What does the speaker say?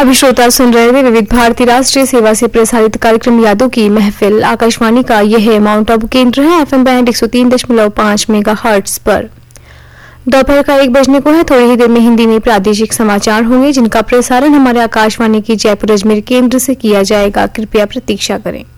अभी श्रोता सुन रहे थे विविध भारती राष्ट्रीय सेवा से प्रसारित कार्यक्रम यादों की महफिल। आकाशवाणी का यह है माउंट आबू केंद्र है, FM बैंड 103.5 मेगाहर्ट्ज पर। दोपहर का 1 बजने को है। थोड़ी ही देर में हिंदी में प्रादेशिक समाचार होंगे, जिनका प्रसारण हमारे आकाशवाणी की जयपुर अजमेर केंद्र से किया जाएगा। कृपया प्रतीक्षा करें।